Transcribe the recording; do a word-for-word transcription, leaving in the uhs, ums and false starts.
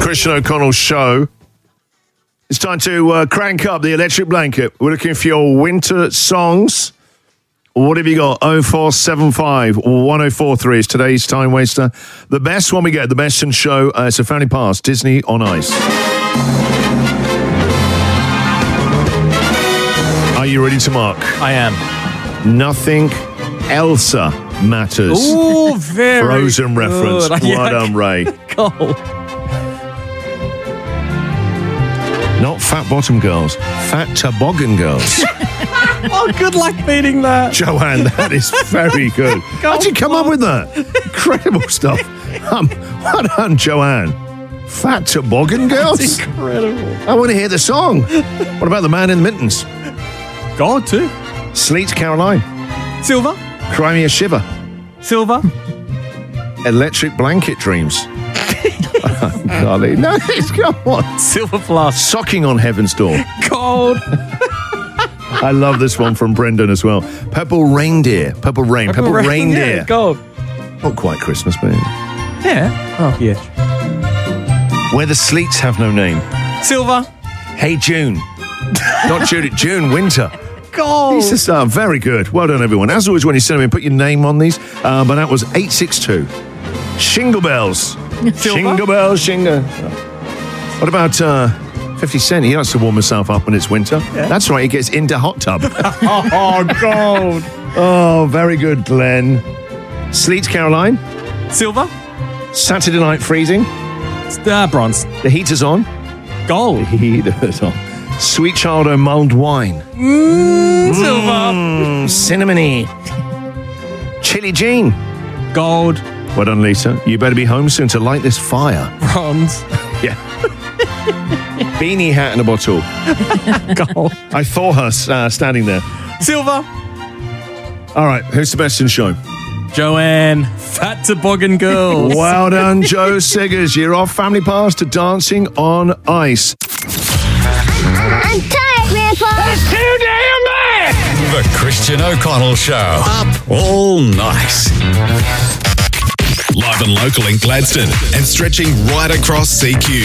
Christian O'Connell Show. It's time to uh, crank up the electric blanket. We're looking for your winter songs. What have you got? oh four seven five, one oh four three is today's time waster. The best one we get, the best in show. Uh, it's a family pass, Disney on Ice. Are you ready to mark? I am. Nothing Elsa matters. Ooh, very Frozen good. reference. Well Yeah. done, Ray. Cool. Not fat bottom girls, fat toboggan girls. Oh, good luck beating that. Joanne, that is very good. How'd you come up with that? Incredible stuff. Um, well done, Joanne. Fat toboggan girls? That's incredible. I want to hear the song. What about the man in the mittens? Gold too. Sleet Caroline. Silver. Cry me a shiver. Silver. Electric blanket dreams. Golly. No, it's come on. Silver plus. Socking on heaven's door. Gold. I love this one from Brendan as well. Purple reindeer. Purple rain. Purple, Rain, reindeer. Yeah, gold. Not quite Christmas, but Yeah. Oh, yeah. where the sleets have no name. Silver. Hey June. Not June, June, winter. Gold. These just are very good. Well done, everyone. As always, when you send them in, put your name on these. Uh, but that was eight six two. Shingle bells. Shingle bells, shingle. What about uh, fifty Cent? He likes to warm himself up when it's winter. Yeah. That's right, he gets into hot tub. Oh, gold. Oh, very good, Glenn. Sleet Caroline. Silver. Saturday night freezing. Uh, bronze. The heater's on. Gold. The heater's on. Sweet child o' mulled wine. Mm, silver. Mm, cinnamony. Chili Jean. Gold. Well done, Lisa. You better be home soon to light this fire. Bronze. Yeah. Beanie hat in a bottle. Gold. I saw her uh, standing there. Silver. All right, who's the best in the show? Joanne. Fat toboggan girls. Well done, Joe Siggers. You're off family pass to Dancing on Ice. I'm tired, Grandpa. That's too damn bad! The Christian O'Connell Show. Up all night. Live and local in Gladstone and stretching right across C Q.